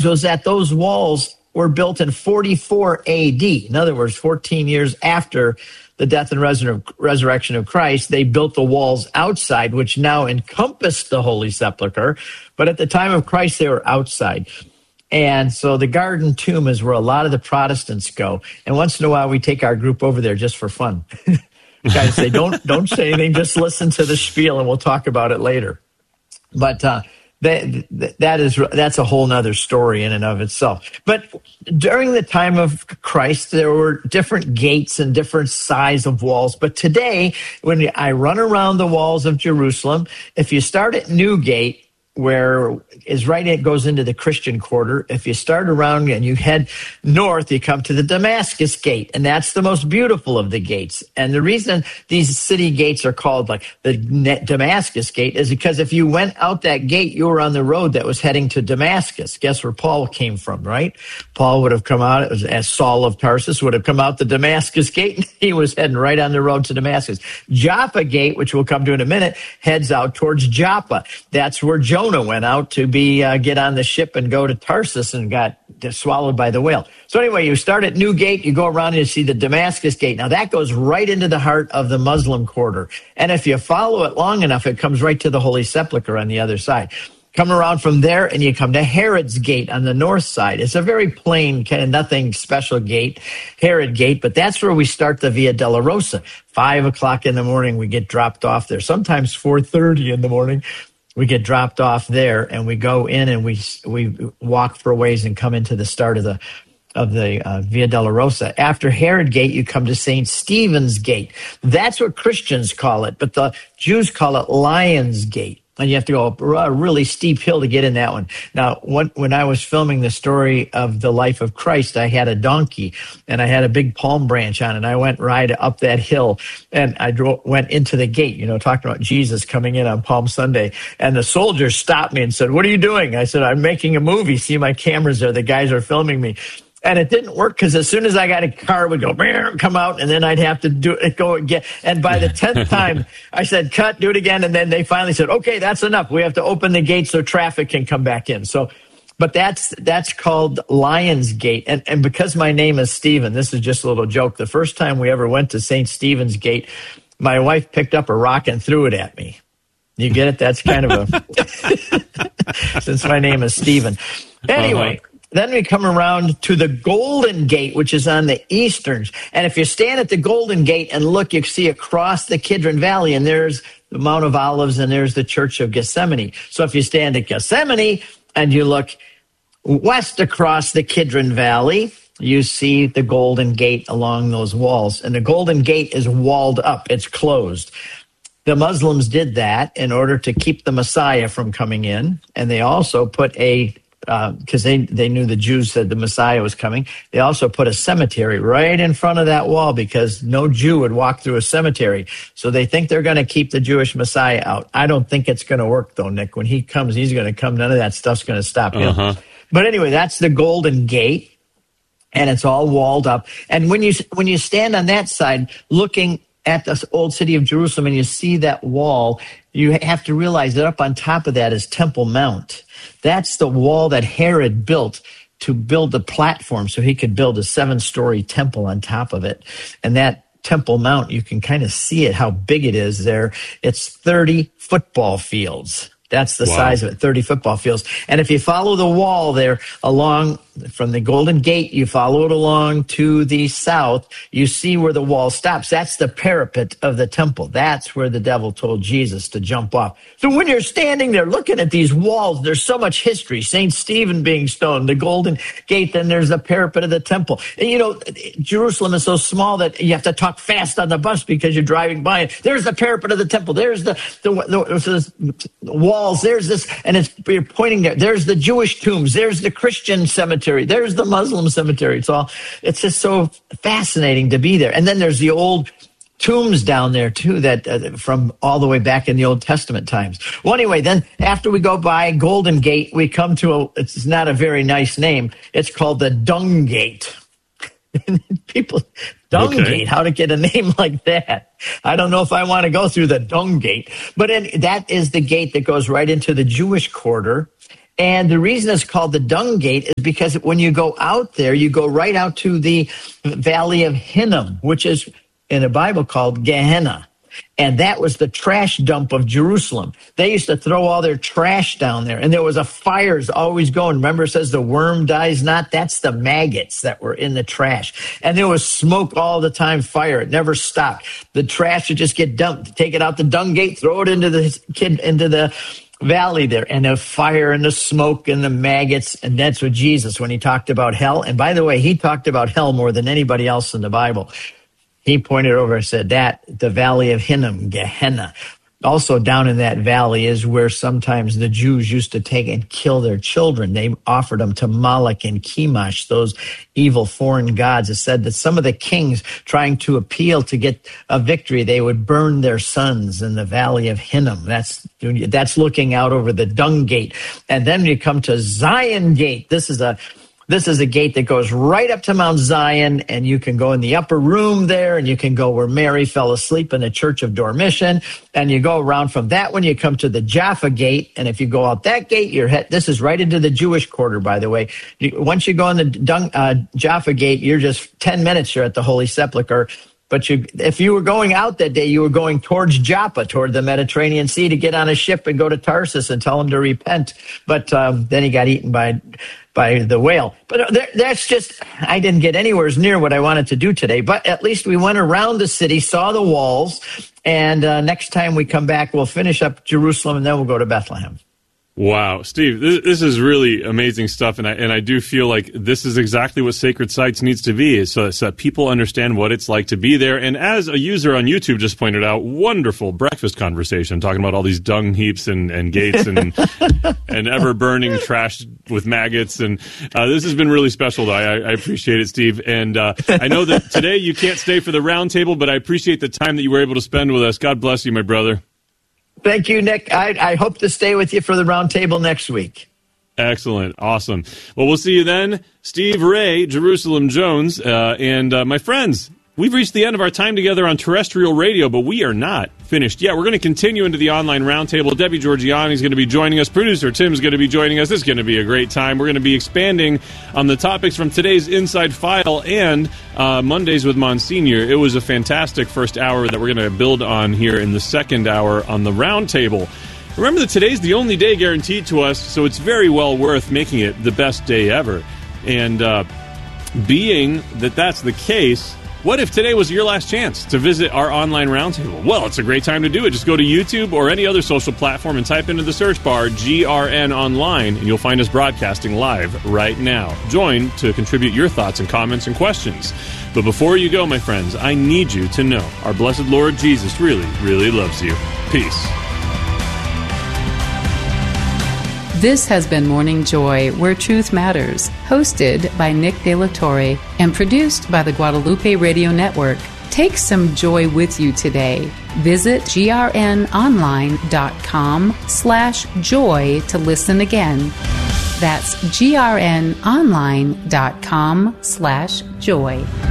was that those walls were built in 44 AD. In other words, 14 years after the death and resurrection of Christ, they built the walls outside, which now encompass the Holy Sepulchre. But at the time of Christ, they were outside. And so the Garden Tomb is where a lot of the Protestants go. And once in a while, we take our group over there just for fun. Guys say, don't say anything, just listen to the spiel, and we'll talk about it later. But that's a whole nother story in and of itself. But during the time of Christ, there were different gates and different size of walls. But today, when I run around the walls of Jerusalem, if you start at Newgate, where is right, it goes into the Christian quarter. If you start around and you head north, you come to the Damascus Gate, and that's the most beautiful of the gates. And the reason these city gates are called like the Damascus Gate is because if you went out that gate, you were on the road that was heading to Damascus. Guess where Paul came from, right? Paul would have come out, it was as Saul of Tarsus, would have come out the Damascus Gate, and he was heading right on the road to Damascus. Joppa Gate, which we'll come to in a minute, heads out towards Joppa. That's where Jonah went out to get on the ship and go to Tarsus and got swallowed by the whale. So anyway, you start at Newgate, you go around and you see the Damascus Gate. Now that goes right into the heart of the Muslim quarter. And if you follow it long enough, it comes right to the Holy Sepulchre on the other side. Come around from there and you come to Herod's Gate on the north side. It's a very plain, kind of nothing special gate, Herod Gate, but that's where we start the Via Dolorosa. 5 o'clock in the morning, we get dropped off there. Sometimes 4:30 in the morning. We get dropped off there, and we go in and we walk for a ways and come into the start of the Via Dolorosa. After Herod Gate, you come to St. Stephen's Gate. That's what Christians call it, but the Jews call it Lion's Gate. And you have to go up a really steep hill to get in that one. Now, when I was filming the story of the life of Christ, I had a donkey, and I had a big palm branch on it, and I went right up that hill, and I went into the gate, talking about Jesus coming in on Palm Sunday. And the soldiers stopped me and said, "What are you doing?" I said, "I'm making a movie. See my cameras there. The guys are filming me." And it didn't work because as soon as I got a car, it would go, come out, and then I'd have to go again. And by the 10th time, I said, cut, do it again. And then they finally said, okay, that's enough. We have to open the gate so traffic can come back in. So, but that's called Lion's Gate. And because my name is Stephen, this is just a little joke. The first time we ever went to St. Stephen's Gate, my wife picked up a rock and threw it at me. You get it? That's kind of since my name is Stephen. Anyway. Then we come around to the Golden Gate, which is on the easterns. And if you stand at the Golden Gate and look, you see across the Kidron Valley, and there's the Mount of Olives, and there's the Church of Gethsemane. So if you stand at Gethsemane and you look west across the Kidron Valley, you see the Golden Gate along those walls. And the Golden Gate is walled up. It's closed. The Muslims did that in order to keep the Messiah from coming in. And they also put because they knew the Jews said the Messiah was coming. They also put a cemetery right in front of that wall because no Jew would walk through a cemetery. So they think they're going to keep the Jewish Messiah out. I don't think it's going to work, though, Nick. When he comes, he's going to come. None of that stuff's going to stop him. But anyway, that's the Golden Gate, and it's all walled up. And when you stand on that side looking at the old city of Jerusalem and you see that wall, you have to realize that up on top of that is Temple Mount. That's the wall that Herod built to build the platform so he could build a 7-story temple on top of it. And that Temple Mount, you can kind of see it, how big it is there. It's 30 football fields. That's the size of it, 30 football fields. And if you follow the wall there along from the Golden Gate, you follow it along to the south, you see where the wall stops. That's the parapet of the temple. That's where the devil told Jesus to jump off. So when you're standing there looking at these walls, there's so much history. St. Stephen being stoned, the Golden Gate, then there's the parapet of the temple. And Jerusalem is so small that you have to talk fast on the bus because you're driving by it. There's the parapet of the temple. There's the walls. There's this, and you're pointing there. There's the Jewish tombs. There's the Christian cemetery. There's the Muslim cemetery. It's just so fascinating to be there. And then there's the old tombs down there too, that from all the way back in the Old Testament times. Well, anyway, then after we go by Golden Gate, we come to it's not a very nice name. It's called the Dung Gate. People, Dung Gate, how to get a name like that? I don't know if I want to go through the Dung Gate, but that is the gate that goes right into the Jewish quarter. And the reason it's called the Dung Gate is because when you go out there, you go right out to the Valley of Hinnom, which is in the Bible called Gehenna. And that was the trash dump of Jerusalem. They used to throw all their trash down there. And there was a fires always going. Remember, it says the worm dies not? That's the maggots that were in the trash. And there was smoke all the time, fire. It never stopped. The trash would just get dumped. Take it out the dung gate, throw it into the valley there, and the fire and the smoke and the maggots. And that's what Jesus, when he talked about hell. And by the way, he talked about hell more than anybody else in the Bible. He pointed over and said that the Valley of Hinnom, Gehenna. Also down in that valley is where sometimes the Jews used to take and kill their children. They offered them to Moloch and Chemosh, those evil foreign gods. It said that some of the kings trying to appeal to get a victory, they would burn their sons in the Valley of Hinnom. That's looking out over the Dung Gate. And then you come to Zion Gate. This is a gate that goes right up to Mount Zion, and you can go in the upper room there, and you can go where Mary fell asleep in the Church of Dormition, and you go around from that one, you come to the Jaffa Gate, and if you go out that gate, this is right into the Jewish quarter, by the way. Once you go in the Jaffa Gate, you're just 10 minutes, you're at the Holy Sepulchre. But if you were going out that day, you were going towards Joppa, toward the Mediterranean Sea, to get on a ship and go to Tarsus and tell him to repent. But then he got eaten by the whale. But that's just, I didn't get anywhere near what I wanted to do today. But at least we went around the city, saw the walls, and next time we come back, we'll finish up Jerusalem, and then we'll go to Bethlehem. Wow, Steve, this is really amazing stuff, and I do feel like this is exactly what Sacred Sites needs to be, so that people understand what it's like to be there. And as a user on YouTube just pointed out, wonderful breakfast conversation, talking about all these dung heaps and gates and and ever-burning trash with maggots. And this has been really special, though. I appreciate it, Steve. And I know that today you can't stay for the roundtable, but I appreciate the time that you were able to spend with us. God bless you, my brother. Thank you, Nick. I hope to stay with you for the roundtable next week. Excellent. Awesome. Well, we'll see you then. Steve Ray, Jerusalem Jones, and my friends, we've reached the end of our time together on terrestrial radio, but we are not finished yet. We're going to continue into the online roundtable. Debbie Georgiani is going to be joining us. Producer Tim's going to be joining us. This is going to be a great time. We're going to be expanding on the topics from today's Inside File and Mondays with Monsignor. It was a fantastic first hour that we're going to build on here in the second hour on the roundtable. Remember that today's the only day guaranteed to us, so it's very well worth making it the best day ever. And being that that's the case, what if today was your last chance to visit our online roundtable? Well, it's a great time to do it. Just go to YouTube or any other social platform and type into the search bar GRN Online, and you'll find us broadcasting live right now. Join to contribute your thoughts and comments and questions. But before you go, my friends, I need you to know our blessed Lord Jesus really, really loves you. Peace. This has been Morning Joy, Where Truth Matters, hosted by Nick De La Torre and produced by the Guadalupe Radio Network. Take some joy with you today. Visit grnonline.com/joy to listen again. That's grnonline.com/joy.